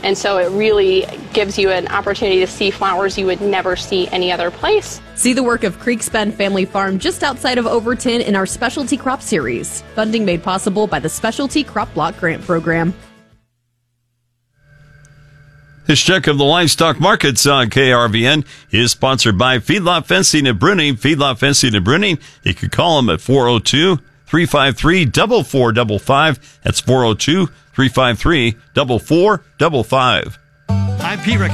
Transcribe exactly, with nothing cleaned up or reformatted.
And so it really gives you an opportunity to see flowers you would never see any other place. See the work of Creeks Bend Family Farm just outside of Overton in our Specialty Crop Series. Funding made possible by the Specialty Crop Block Grant Program. This check of the livestock markets on K R V N is sponsored by Feedlot Fencing and Bruning. Feedlot Fencing and Bruning. You can call them at four oh two, three five three, four four five five. That's four oh two, three five three, four four five five. I'm Pete Rick.